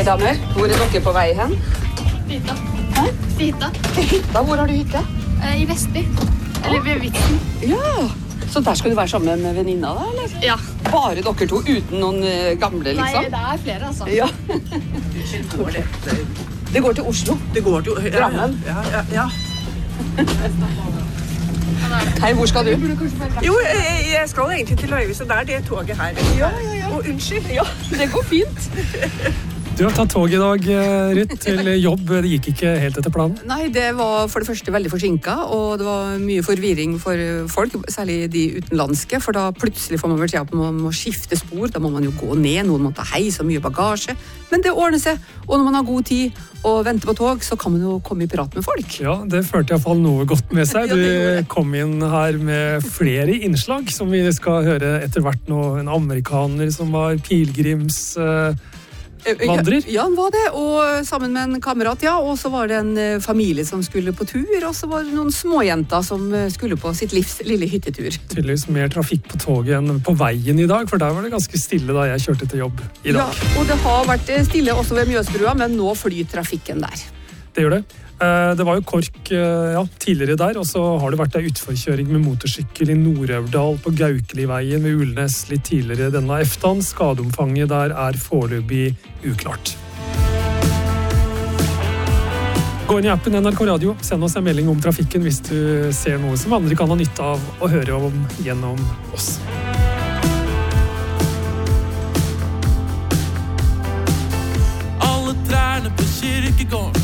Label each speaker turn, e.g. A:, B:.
A: Hei damer, hvor dere på vei hen?
B: Hytta.
A: Hæ?
B: Hytta.
A: Hytta, hvor har du hytte?
B: I Vestby. Eller ved Vitsen.
A: Ja, så der skal du være sammen med venninna da, eller?
B: Ja.
A: Bare dere to, uten noen gamle, liksom?
B: Nei, det flere, altså.
A: Ja. Det går til Oslo.
C: Det går til
A: Drammen.
C: Ja.
A: Hei, hvor skal du?
C: Jo, jeg skal egentlig til Løyve, så det er det toget her.
A: Ja.
C: Og unnskyld.
A: Ja, det går fint.
D: Du har tatt tog I dag, Ruth, til jobb. Det gikk ikke helt etter planen.
A: Nei, det var for det første veldig forsinket, og det var mye forvirring for folk, særlig de utenlandske, for da plutselig får man vel si at man må skifte spor, da må man jo gå ned, noen må ta heis og mye bagasje, men det ordner seg, og når man har god tid og venter på tog, så kan man jo komme I prat med folk.
D: Ja, det førte I hvert fall noe godt med seg. Du kom inn her med flere innslag, som vi skal høre etter hvert nå. En amerikaner som var pilgrimsvandrer.
A: Ja, han var det, og sammen med en kamerat, ja, og så var det en familie som skulle på tur, og så var det noen småjenter som skulle på sitt livs lille hyttetur.
D: Tydeligvis mer trafikk på toget enn på veien I dag, for der var det ganske stille da jeg kjørte til jobb I dag.
A: Ja, og det har vært stille også ved Mjøsbrua, men nå flyr trafikken der.
D: Det gjør det. Det var jo kork tidligere der, og så har det vært en utforkjøring med motorsykkel I Nord-Aurdal på Gaukeliveien ved Ulnes litt tidligere denne eftan. Skadeomfanget der foreløpig uklart. Gå inn I appen NRK Radio, send oss en melding om trafikken hvis du ser noe som andre kan ha nytte av å høre om gjennom oss.
E: Alle trærne på kirkegården